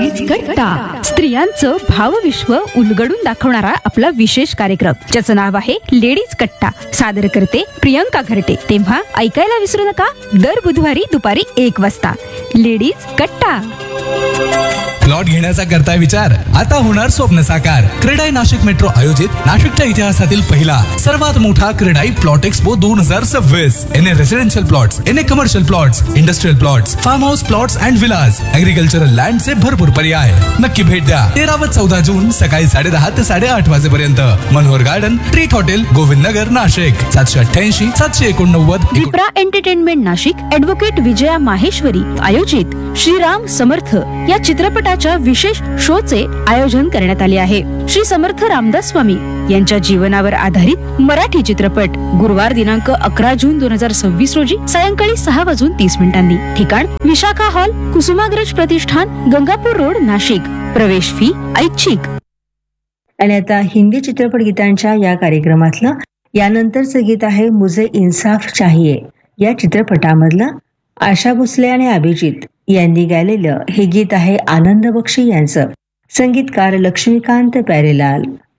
Ladies कट्टा, स्त्रियांचं भावविश्व उलगडून दाखवणारा आपला विशेष कार्यक्रम, ज्याचं नाव आहे लेडीज कट्टा. सादर करते प्रियंका घरटे. तेव्हा ऐकायला विसरू नका, दर बुधवारी दुपारी 1 वाजता लेडीज कट्टा. प्लॉट घेण्याचा करताय विचार, आता होणार स्वप्न साकार. क्रेडाई नाशिक मेट्रो आयोजित नाशिकच्या इतिहासातील पहिला सर्वात मोठा क्रेडाई प्लॉट एक्सपो 2026. याने रेसिडेन्शियल प्लॉट्स, याने commercial plots, industrial plots, form house plots and Vilas, agricultural लँडचे भरपूर पर्याय. नक्की भेट द्या. 13 व 14 जून सकाळी 10:30 ते 8:30 वाजेपर्यंत. Manohar garden, treat hotel, Govind Nagar, Nashik. 788 789. विप्रा एंटरटेनमेंट नाशिक ऍडव्होकेट विजया माहेश्वरी आयोजित श्रीराम समर्थ या चित्रपटाच्या विशेष शोचे आयोजन करण्यात आले आहे. श्री समर्थ रामदास स्वामी यांच्या जीवनावर आधारित मराठी चित्रपट गुरुवार दिनांक 11 जून 2026 रोजी सायंकाळी 6:30 ठिकाण विशाखा हॉल, कुसुमाग्रज प्रतिष्ठान, गंगापूर रोड, नाशिक. प्रवेश फी ऐच्छिक. आणि आता हिंदी चित्रपट गीतांच्या या कार्यक्रमातलं यानंतरचं गीत आहे मुझे इंसाफ चाहिए या चित्रपटामधलं. आशा भोसले आणि अभिजित यांनी गायलेलं हे गीत आहे आनंद बक्षी यांचं. संगीतकार लक्ष्मीकांत प्यारेलाल.